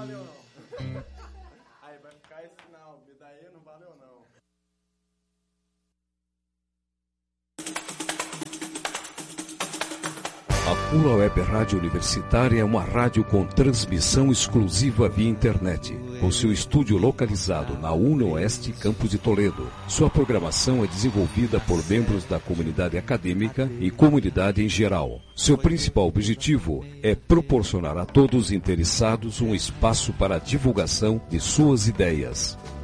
valeu não. Aí vai ficar esse sinal, me daí não valeu não. A Pula Web Rádio Universitária é uma rádio com transmissão exclusiva via internet, com seu estúdio localizado na UniOeste, Campus de Toledo. Sua programação é desenvolvida por membros da comunidade acadêmica e comunidade em geral. Seu principal objetivo é proporcionar a todos interessados um espaço para a divulgação de suas ideias.